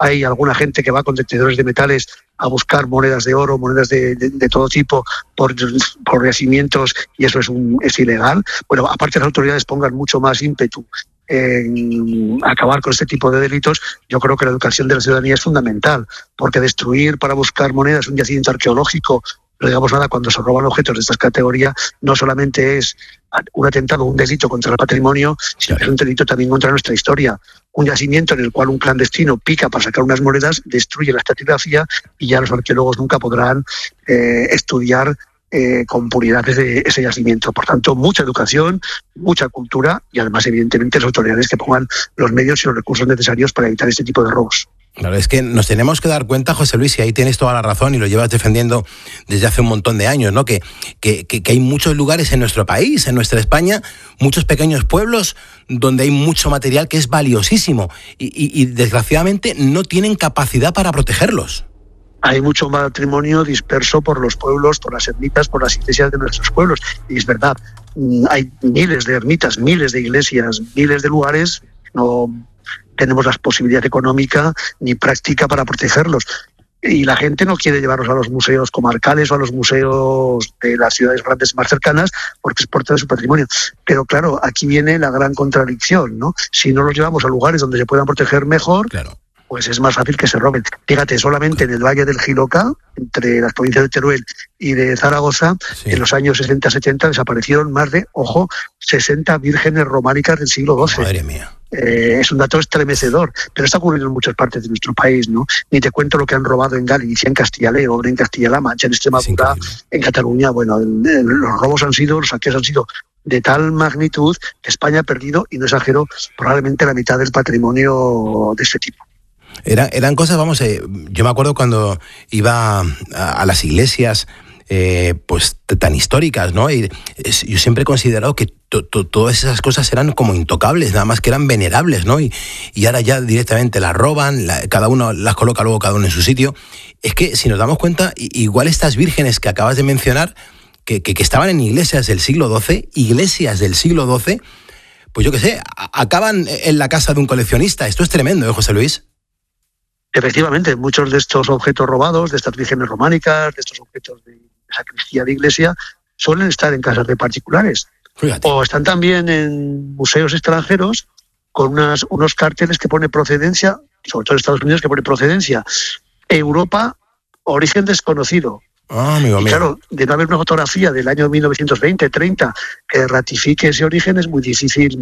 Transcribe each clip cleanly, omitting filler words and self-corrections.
hay alguna gente que va con detectores de metales a buscar monedas de oro, monedas de todo tipo por yacimientos, y eso es ilegal. Bueno, aparte las autoridades pongan mucho más ímpetu en acabar con este tipo de delitos, yo creo que la educación de la ciudadanía es fundamental, porque destruir para buscar monedas un yacimiento arqueológico, no digamos nada, cuando se roban objetos de estas categorías, no solamente es un atentado, un delito contra el patrimonio, sino que es un delito también contra nuestra historia. Un yacimiento en el cual un clandestino pica para sacar unas monedas, destruye la estratigrafía y ya los arqueólogos nunca podrán estudiar con puridad ese yacimiento. Por tanto, mucha educación, mucha cultura y además, evidentemente, las autoridades que pongan los medios y los recursos necesarios para evitar este tipo de robos. Claro, es que nos tenemos que dar cuenta, José Luis, y ahí tienes toda la razón y lo llevas defendiendo desde hace un montón de años, ¿no? Que hay muchos lugares en nuestro país, en nuestra España, muchos pequeños pueblos donde hay mucho material que es valiosísimo y desgraciadamente no tienen capacidad para protegerlos. Hay mucho patrimonio disperso por los pueblos, por las ermitas, por las iglesias de nuestros pueblos. Y es verdad, hay miles de ermitas, miles de iglesias, miles de lugares, no tenemos la posibilidad económica ni práctica para protegerlos. Y la gente no quiere llevarlos a los museos comarcales o a los museos de las ciudades grandes más cercanas porque es parte de su patrimonio. Pero claro, aquí viene la gran contradicción, ¿no? Si no los llevamos a lugares donde se puedan proteger mejor, claro, pues es más fácil que se roben. Fíjate, solamente en el Valle del Jiloca, entre las provincias de Teruel y de Zaragoza, sí, en los años 60-70 desaparecieron más de, 60 vírgenes románicas del siglo XII. Madre mía. Es un dato estremecedor, pero está ocurriendo en muchas partes de nuestro país, ¿no? Ni te cuento lo que han robado en Galicia, en Castilla y León, en Castilla-La Mancha, en Extremadura, en Cataluña. Bueno, los robos los saqueos han sido de tal magnitud que España ha perdido, y no exagero, probablemente la mitad del patrimonio de este tipo. Eran cosas, yo me acuerdo cuando iba a las iglesias pues tan históricas, ¿no? Y yo siempre he considerado que todas esas cosas eran como intocables, nada más que eran venerables, ¿no? Y ahora ya directamente las roban, cada uno las coloca luego cada uno en su sitio. Es que si nos damos cuenta, igual estas vírgenes que acabas de mencionar, que estaban en iglesias del siglo XII, pues yo qué sé, acaban en la casa de un coleccionista. Esto es tremendo, ¿eh, José Luis? Efectivamente, muchos de estos objetos robados, de estas vírgenes románicas, de estos objetos de sacristía de iglesia, suelen estar en casas de particulares. Fíjate. O están también en museos extranjeros con unos carteles que pone procedencia, sobre todo en Estados Unidos, que pone procedencia Europa, origen desconocido. Amigo. Claro, de no haber una fotografía del año 1920-30 que ratifique ese origen, es muy difícil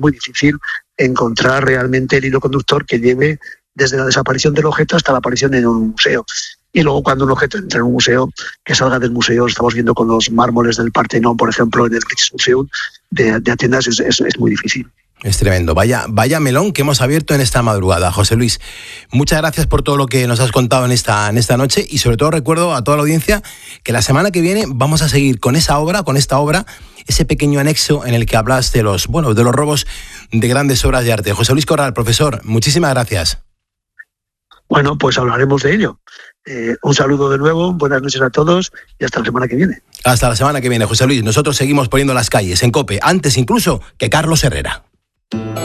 encontrar realmente el hilo conductor que lleve desde la desaparición del objeto hasta la aparición en un museo. Y luego, cuando un objeto entra en un museo, que salga del museo, estamos viendo con los mármoles del Partenón, por ejemplo, en el Rijksmuseum de Atenas, es muy difícil. Es tremendo. Vaya melón que hemos abierto en esta madrugada. José Luis, muchas gracias por todo lo que nos has contado en esta noche, y sobre todo recuerdo a toda la audiencia que la semana que viene vamos a seguir con esta obra, ese pequeño anexo en el que hablas de los robos de grandes obras de arte. José Luis Corral, profesor, muchísimas gracias. Bueno, pues hablaremos de ello. Un saludo de nuevo, buenas noches a todos y hasta la semana que viene. Hasta la semana que viene, José Luis. Nosotros seguimos poniendo las calles en COPE, antes incluso que Carlos Herrera.